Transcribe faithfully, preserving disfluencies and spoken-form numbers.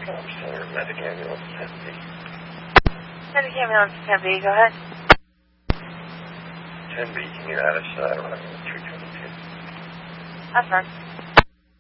Trump Center, Medic Ambulance ten B. Medic Ambulance ten B, go ahead. ten B, can you add us uh, running three twenty-two? That's fine.